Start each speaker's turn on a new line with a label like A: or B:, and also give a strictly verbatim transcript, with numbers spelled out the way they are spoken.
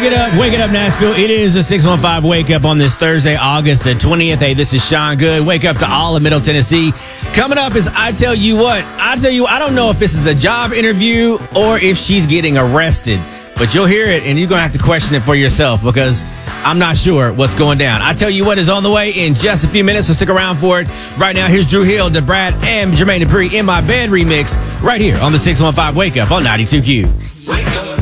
A: it up, wake it up, Nashville. It is a six one five Wake Up on this Thursday, August the twentieth. Hey, this is Sean Good. Wake up to all of Middle Tennessee. Coming up is I Tell You What. I tell you, I don't know if this is a job interview or if she's getting arrested, but you'll hear it and you're going to have to question it for yourself because I'm not sure what's going down. I Tell You What is on the way in just a few minutes, so stick around for it. Right now, here's Drew Hill, DeBrat, and Jermaine Dupri in My Bed remix right here on the six one five Wake Up on ninety-two Q.